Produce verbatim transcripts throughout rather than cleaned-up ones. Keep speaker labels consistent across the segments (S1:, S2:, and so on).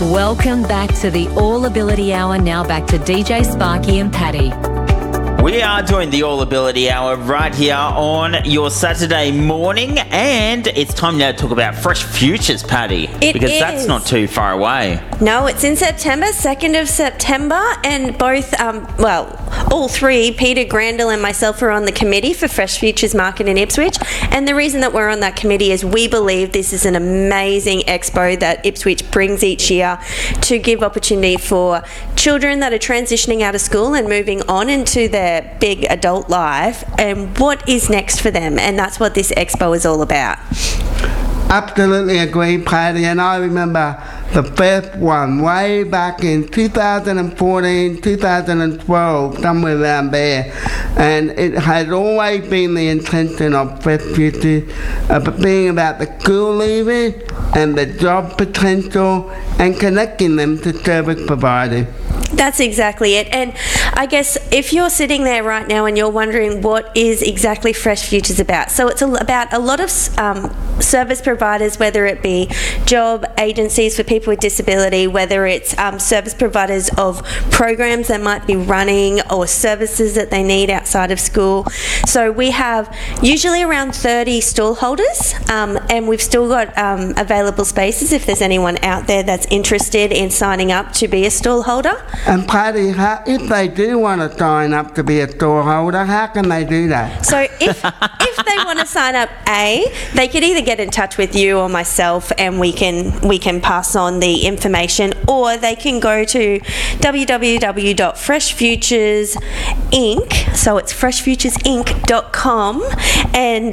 S1: Welcome back to the All Ability Hour. Now back to D J Sparky and Paddy.
S2: We are doing the All Ability Hour right here on your Saturday morning, and it's time now to talk about Fresh Futures, Paddy.
S3: It
S2: because
S3: is.
S2: That's not too far away.
S3: No, it's in September, second of September, and both, um, well, all three, Peter Grandel and myself, are on the committee for Fresh Futures Market in Ipswich. And the reason that we're on that committee is we believe this is an amazing expo that Ipswich brings each year to give opportunity for children that are transitioning out of school and moving on into their big adult life and what is next for them. And that's what this expo is all about.
S4: Absolutely agree, Paddy, and I remember the first one way back in two thousand fourteen, two thousand twelve, somewhere around there, and it has always been the intention of Fresh Futures of being about the school leavers and the job potential and connecting them to service providers.
S3: That's exactly it. And I guess if you're sitting there right now and you're wondering what is exactly Fresh Futures about, so it's about a lot of um, service providers, whether it be job agencies for people with disability, whether it's um, service providers of programs that might be running or services that they need outside of school. So we have usually around thirty stall holders, um, and we've still got um, available spaces if there's anyone out there that's interested in signing up to be a stall holder.
S4: And Paddy, how, if they do want to sign up to be a store holder, how can they do that?
S3: So if if they want to sign up, A, they could either get in touch with you or myself and we can we can pass on the information, or they can go to w w w dot fresh futures inc, so it's fresh futures inc dot com and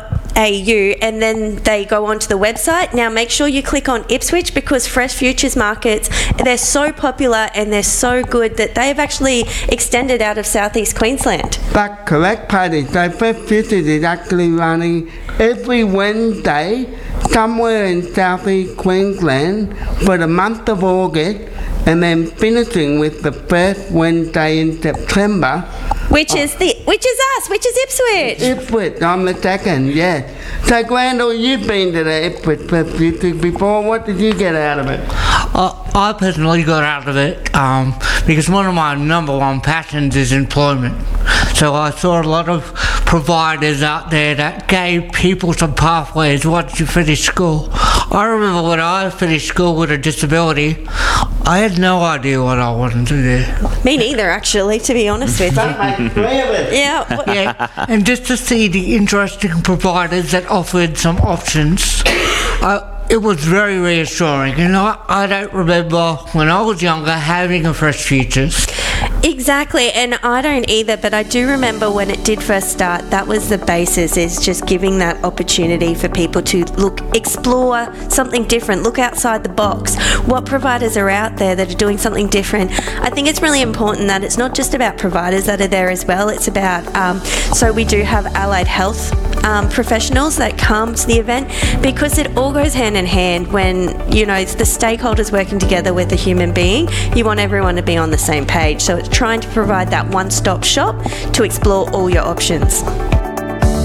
S3: .au, and then they go onto the website. Now make sure you click on Ipswich, because Fresh Futures Markets, they're so popular and they're so good that they've actually extended out of southeast Queensland.
S4: That's correct, Paddy. So Fresh Futures is actually running every Wednesday somewhere in southeast Queensland for the month of August, and then finishing with the first Wednesday in September.
S3: Which is the which is us, which is Ipswich.
S4: Ipswich, on the second, yes. So Grandel, you've been to the Ipswich Fresh Futures before. What did you get out of it?
S5: Uh, I personally got out of it um, because one of my number one passions is employment. So I saw a lot of providers out there that gave people some pathways once you finish school. I remember when I finished school with a disability, I had no idea what I wanted to do.
S3: Me neither, actually, to be honest with you. Yeah. What?
S5: Yeah, and just to see the interesting providers that offered some options, uh, it was very reassuring. You know, I don't remember when I was younger having a Fresh Futures.
S3: Exactly, and I don't either, but I do remember when it did first start, that was the basis, is just giving that opportunity for people to look, explore something different, look outside the box. What providers are out there that are doing something different? I think it's really important that it's not just about providers that are there as well, it's about, um, so we do have allied health um, professionals that come to the event, because it all goes hand in hand when, you know, it's the stakeholders working together with a human being. You want everyone to be on the same page, so it's trying to provide that one-stop shop to explore all your options.